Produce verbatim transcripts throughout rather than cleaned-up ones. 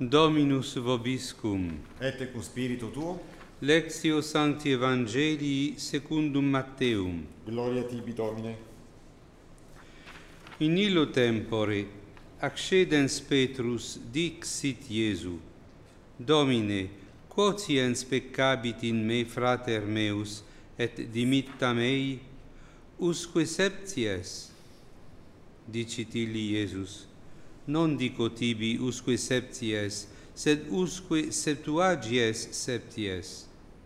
Dominus vobiscum. Et cum spiritu tuo. Lectio Sancti Evangelii secundum Matteum. Gloria tibi, Domine. In illo tempore accedens Petrus dixit Iesu: Domine, quotiens peccabit in me frater meus et dimitta mei? Usque septies? Dicit illi Iesus: non dico tibi usque septies, sed usque septuagies septies.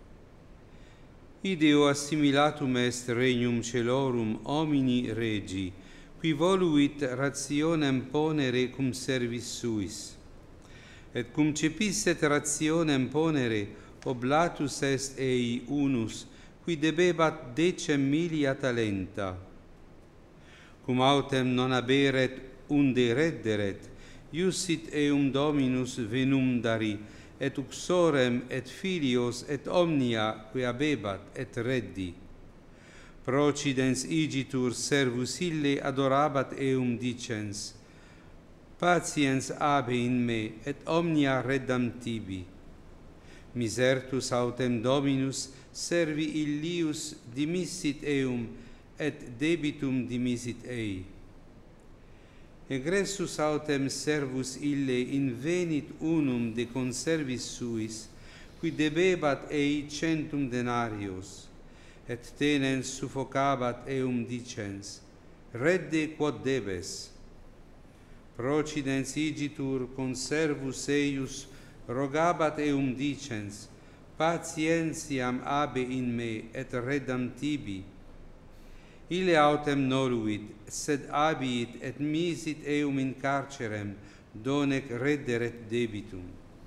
Ideo assimilatum est regnum celorum homini regi, qui voluit rationem ponere cum servis suis. Et cum cepisset rationem ponere, oblatus est ei unus, qui debebat decem milia talenta. Cum autem non haberet unde redderet, iussit eum Dominus venundari, et uxorem et filios et omnia qui habebat et reddi. Procidens igitur servus ille adorabat eum dicens: patiens habe in me, et omnia reddam tibi. Misertus autem Dominus servi illius dimissit eum, et debitum dimissit ei. Egressus autem servus ille invenit unum de conservis suis, qui debebat ei centum denarios, et tenens suffocabat eum dicens: redde quod debes. Procidens igitur conservus eius rogabat eum dicens: patientiam habe in me, et reddam tibi. Ille autem noluit, sed abiit et misit eum in carcerem, donec redderet debitum.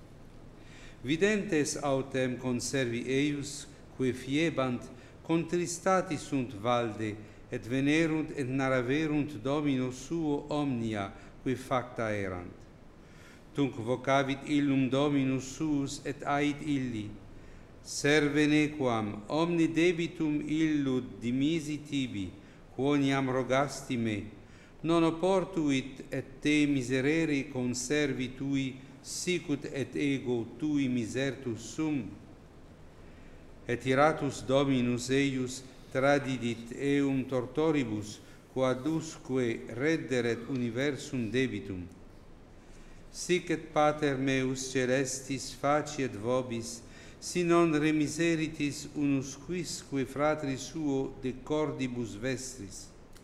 Videntes autem conservi eius, que fiebant, contristati sunt valde, et venerunt et naraverunt Domino suo omnia, qui facta erant. Tunc vocavit illum Dominus suus, et ait illi: serve nequam, omni debitum illud dimisi tibi, quoniam rogasti me, non oportuit et te miserere conservi tui, sicut et ego tui misertus sum. Et iratus Dominus eius tradidit eum tortoribus, quod usque redderet universum debitum. Sic et Pater meus celestis faciet vobis, si non remiseritis unus quisque fratri suo de cordibus vestris.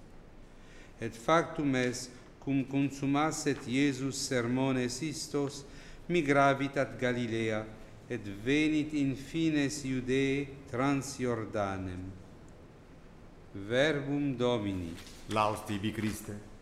Et factum est, cum consumasset Iesus sermones istos, migravit ad Galilea, et venit in fines Iudee trans Jordanem. Verbum Domini. Laus tibi, Christe.